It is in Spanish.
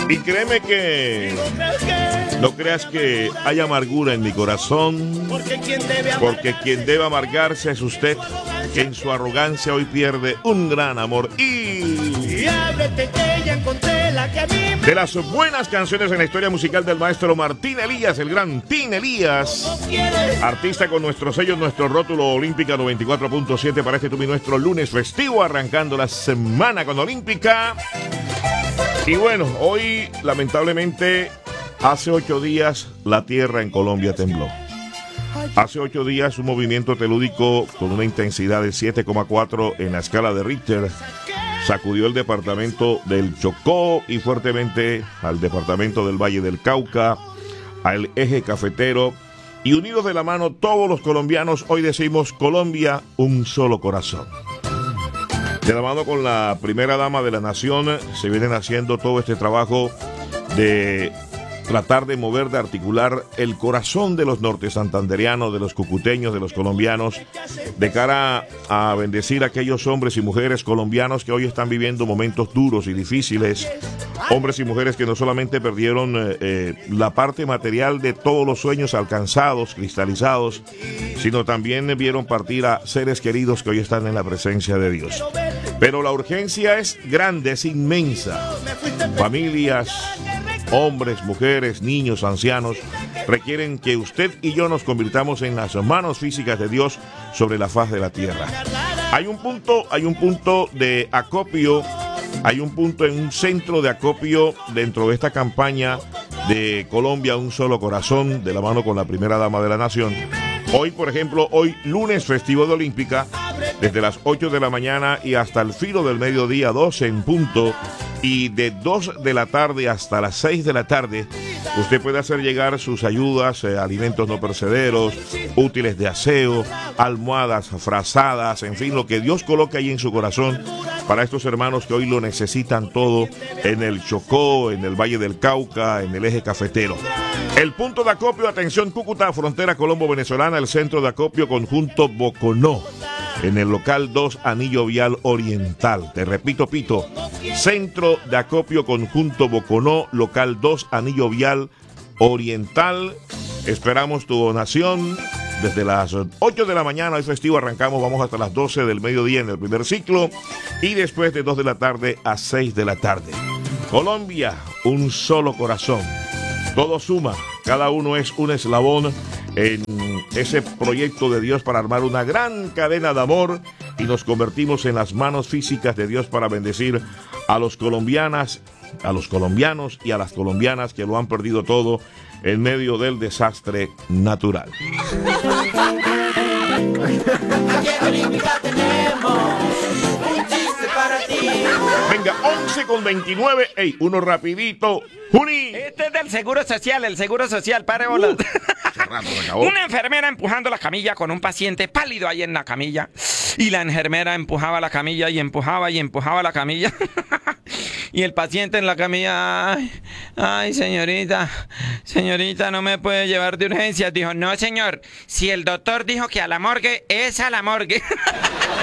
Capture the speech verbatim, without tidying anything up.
Y créeme que no creas que hay amargura en mi corazón, porque quien debe amargarse es usted, que en su arrogancia hoy pierde un gran amor. Y de las buenas canciones en la historia musical del maestro Martín Elías, el gran Tin Elías, artista con nuestro sello, nuestro rótulo Olímpica noventa y cuatro punto siete para este tu y nuestro lunes festivo, arrancando la semana con Olímpica. Y bueno, hoy lamentablemente hace ocho días la tierra en Colombia tembló. Hace ocho días un movimiento telúrico con una intensidad de siete coma cuatro en la escala de Richter sacudió el departamento del Chocó y fuertemente al departamento del Valle del Cauca, al eje cafetero, y unidos de la mano todos los colombianos hoy decimos Colombia, un solo corazón. De la mano con la primera dama de la nación se vienen haciendo todo este trabajo de tratar de mover, de articular el corazón de los norte santanderianos, de los cucuteños, de los colombianos, de cara a bendecir a aquellos hombres y mujeres colombianos que hoy están viviendo momentos duros y difíciles. Hombres y mujeres que no solamente perdieron eh, eh, la parte material de todos los sueños alcanzados, cristalizados, sino también vieron partir a seres queridos que hoy están en la presencia de Dios. Pero la urgencia es grande, es inmensa. Familias, hombres, mujeres, niños, ancianos, requieren que usted y yo nos convirtamos en las manos físicas de Dios sobre la faz de la tierra. Hay un punto, hay un punto de acopio, hay un punto en un centro de acopio dentro de esta campaña de Colombia, un solo corazón, de la mano con la primera dama de la nación. Hoy, por ejemplo, hoy lunes festivo de Olímpica, desde las ocho de la mañana y hasta el filo del mediodía, doce en punto, y de dos de la tarde hasta las seis de la tarde, usted puede hacer llegar sus ayudas, eh, alimentos no perecederos, útiles de aseo, almohadas, frazadas, en fin, lo que Dios coloque ahí en su corazón para estos hermanos que hoy lo necesitan todo en el Chocó, en el Valle del Cauca, en el eje cafetero. El punto de acopio, atención, Cúcuta, frontera colombo-venezolana, el centro de acopio conjunto Boconó, en el local dos Anillo Vial Oriental. Te repito, Pito, centro de acopio conjunto Boconó, local dos Anillo Vial Oriental. Esperamos tu donación desde las ocho de la mañana, hoy festivo, arrancamos, vamos hasta las doce del mediodía en el primer ciclo y después de dos de la tarde a seis de la tarde. Colombia, un solo corazón. Todo suma, cada uno es un eslabón en ese proyecto de Dios para armar una gran cadena de amor y nos convertimos en las manos físicas de Dios para bendecir a los colombianas, a los colombianos y a las colombianas que lo han perdido todo en medio del desastre natural. Aquí en Olímpica tenemos un chiste para ti. Venga, once con veintinueve. Ey, uno rapidito. Juni. Este es del Seguro Social, el Seguro Social, pare bolas. Uh, rato se acabó. Una enfermera empujando la camilla con un paciente pálido ahí en la camilla. Y la enfermera empujaba la camilla y empujaba y empujaba la camilla. Y el paciente en la camilla, ay, ay, señorita, señorita, no me puede llevar de urgencias. Dijo, no, señor, si el doctor dijo que a la morgue, es a la morgue.